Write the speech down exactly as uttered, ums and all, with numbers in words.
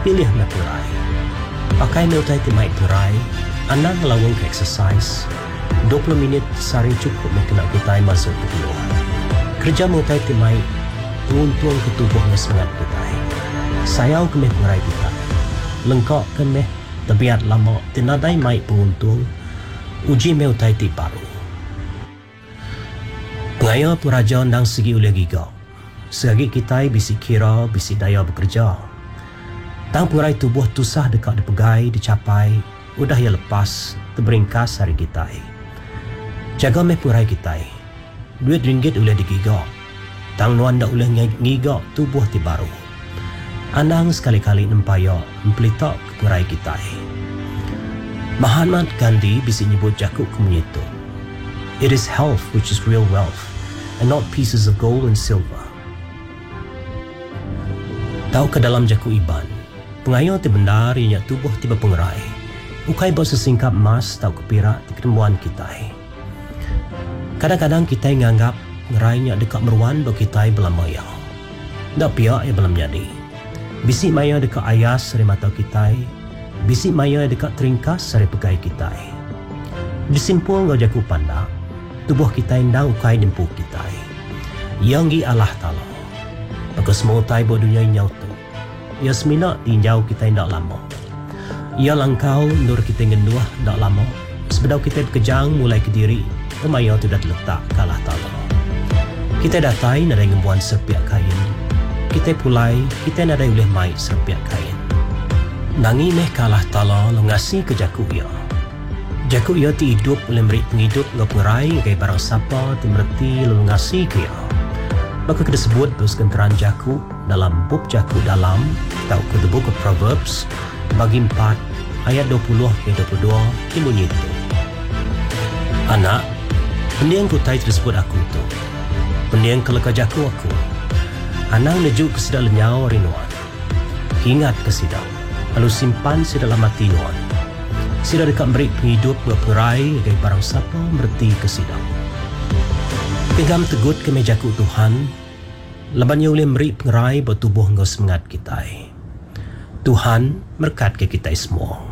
pilih na purai. Pakai na utai timai purai, anang lawang ke exercise, dua puluh minit sehari cukup na kena kita masuk ke keluar. Kerja mo utai timai, untung ke tubuh na semangat kita. Sayau kemeh purai kita. Lengkok kemeh, tabiat lama, tinadai mai penguntung, uji me utai ti paru. Pengaya puraja nang segi ulia giga. Segi kita bisi kira, bisi daya bekerja. Tang purai tubuh tusah dekat dipegai, dicapai, udah ya lepas, terberingkas hari kita. Jaga me purai kita. Duit ringgit ulia digiga. Tang nuan dak ulia ngiga tubuh ti baru. Anang sekali-kali nempaya mempelitak ke purai kita. Mahatma Gandhi bisi nyebut jakuk kemunyitu. It is health which is real wealth, and not pieces of gold and silver. Tahu ke dalam jakuk iban, pengayo ti benar ianya tubuh tiba pengerai. Ukai bawa sesingkap emas tahu ke pirak di ketemuan kita. Kadang-kadang kita nganggap ngerainya dekat meruan bagi kita belamaya. Dak piak ya belam jadi. Bisik maya dekat ayas seri mata kita, bisik maya dekat teringkas seri pegai kita. Disimpul ngau jakuk pandak, tubuh kita indang ukai dimpu kita. Yang gi Allah Ta'ala. Maka semua utai buat dunia inyau tu. Ia semina tinjau kita indak lama. Ia langkau nur kita ngenduah indak lama. Sebedau kita berkejang mulai ke diri, kemaya tu dah terletak ke Allah Ta'ala. Kita datai nadai ngembuan serpiak kain. Kita pulai, kita nadai boleh mai serpiak kain. Nangi meh ke Allah Ta'ala lo ngasih ke jakuk ia. Jakuk ia ti hidup boleh beri penghidup ngau pengerai ngai barang siapa ti merti lo ngasih ke ia. Maka kita sebut bersekenteran jakuk dalam buk jakuk dalam atau ke the book of Proverbs bagi empat ayat dua puluh ke dua puluh dua bunyi itu. Anak, pendiang kutai tersebut aku tu. Pendiang keleka jakuk aku. Anang nejuk ke sidang lenyau rinuan. Ingat ke sidang. Lalu simpan si dalam hati nuan. Sida dekat beri penghidup berperai agai barang siapa merti ke sidang. Pegang tegut ke mejaku Tuhan, labannya boleh beri pengerai bertubuh ngau semangat kita. Tuhan berkat ke kita semua.